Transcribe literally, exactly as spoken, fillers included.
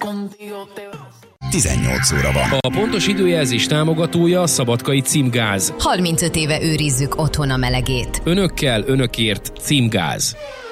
tizennyolc óra van. A pontos időjelzés támogatója a Szabadkai Címgáz. harmincöt éve őrizzük otthon a melegét. Önökkel, önökért Címgáz.